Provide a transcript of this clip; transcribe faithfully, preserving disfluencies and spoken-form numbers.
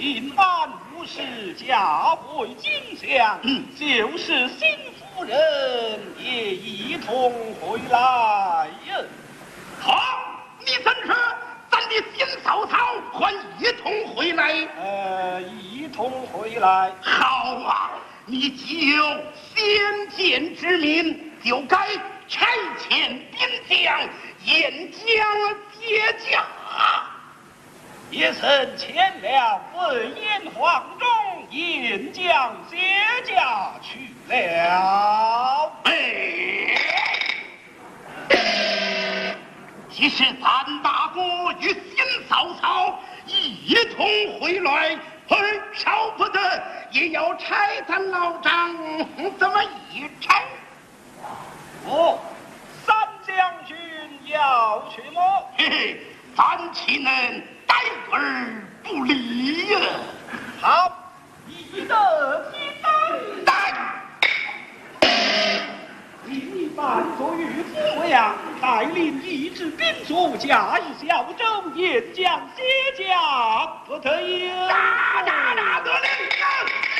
平安无事，家会景象。嗯，就是新夫人也一同回来呀。 好，你怎说？咱的新嫂嫂还一同回来？ 呃，一同回来。 好啊，你既有先见之明，就该差遣兵将沿江接驾。 也曾前了魏延黄忠，沿江接驾去了。 哎，即使咱大哥与新嫂嫂一同回来，而少不得也要差咱老张这么一差。 哦，三将军要去么？ 嘿嘿，咱岂能待而不理呀？ 好，你的接待。你扮作御夫为阳，带领一支兵卒，驾驭小舟，沿江接驾，不得有。 大大大得令！